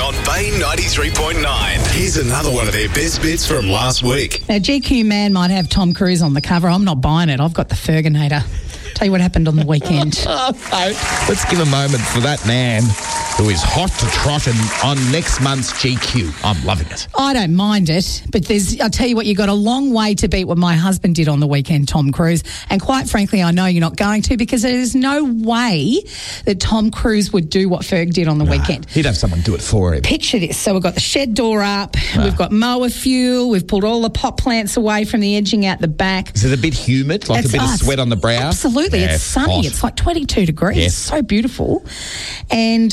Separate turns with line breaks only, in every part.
on Bay 93.9. Here's another one of their best bits from last week.
Now, GQ Man might have Tom Cruise on the cover. I'm not buying it. I've got the Ferganator. Tell you what happened on the weekend.
Let's give a moment for that man who is hot to trot on next month's GQ. I'm loving it.
I don't mind it, but I'll tell you what, you got a long way to beat what my husband did on the weekend, Tom Cruise. And quite frankly, I know you're not going to, because there's no way that Tom Cruise would do what Ferg did on the weekend.
He'd have someone do it for him.
Picture this. So we've got the shed door up. We've got mower fuel. We've pulled all the pot plants away from the edging out the back.
Is it a bit humid, like a bit of sweat on the brow?
Absolutely. Yeah, it's sunny. Hot. It's like 22 degrees. Yes. So beautiful. And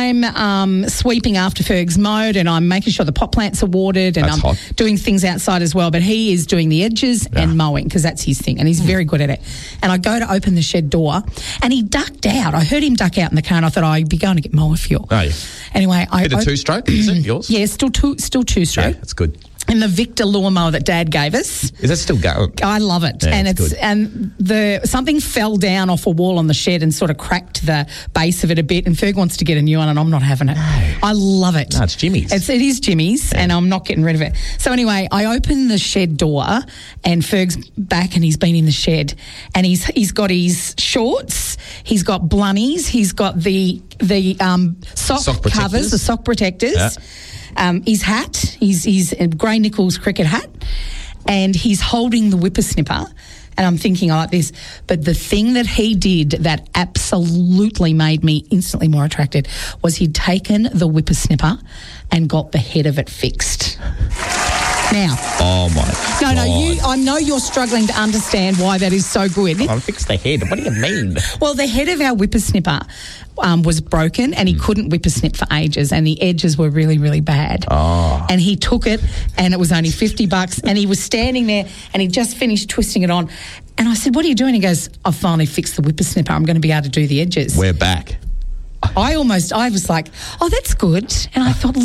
I'm sweeping after Ferg's mowed, and I'm making sure the pot plants are watered, and I'm doing things outside as well. But he is doing the edges and mowing, because that's his thing, and he's very good at it. And I go to open the shed door, and he ducked out. I heard him duck out in the car, and I thought I'd be going to get mower fuel.
Oh, yeah.
Anyway,
Bit of two-stroke, is it yours?
Yeah, still two-stroke.
Yeah, that's good.
And the Victor lawnmower that Dad gave us.
Is that still going?
I love it.
Yeah,
and
it's good.
And something fell down off a wall on the shed and sort of cracked the base of it a bit, and Ferg wants to get a new one, and I'm not having it. No. I love it.
No, it's Jimmy's.
It is Jimmy's, and I'm not getting rid of it. So anyway, I open the shed door, and Ferg's back, and he's been in the shed, and he's got his shorts, he's got blunnies, he's got the sock covers, the sock protectors. Yeah. His hat, his Grey Nichols cricket hat, and he's holding the whippersnipper. And I'm thinking, I like this. But the thing that he did that absolutely made me instantly more attracted was he'd taken the whippersnipper and got the head of it fixed. Now.
Oh, my God.
No, I know you're struggling to understand why that is so good.
I'll fix the head. What do you mean?
Well, the head of our whippersnipper was broken, and he couldn't whippersnip for ages, and the edges were really, really bad.
Oh.
And he took it, and it was only $50, and he was standing there, and he just finished twisting it on. And I said, "What are you doing?" He goes, "I've finally fixed the whippersnipper. I'm going to be able to do the edges."
We're back.
I was like, "Oh, that's good." And I thought,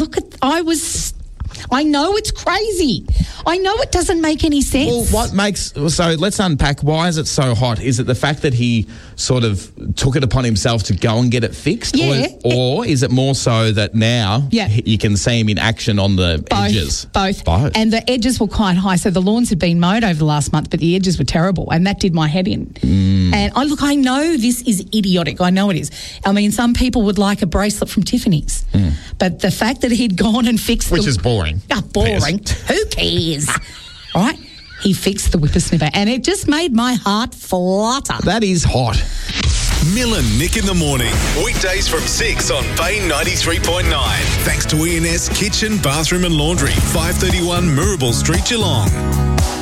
I know it's crazy. I know it doesn't make any sense.
Well, so let's unpack. Why is it so hot? Is it the fact that he sort of took it upon himself to go and get it fixed?
Yeah.
Or is it more so that now you can see him in action on the edges?
Both. And the edges were quite high. So the lawns had been mowed over the last month, but the edges were terrible, and that did my head in. And I know this is idiotic. I know it is. I mean, some people would like a bracelet from Tiffany's. But the fact that he'd gone and fixed
Which is boring.
Boring. Who cares? Right? He fixed the whippersnipper, and it just made my heart flutter.
That is hot.
Mill and Nick in the morning. Weekdays from 6 on Bay 93.9. Thanks to E&S Kitchen, Bathroom and Laundry, 531 Mirabel Street, Geelong.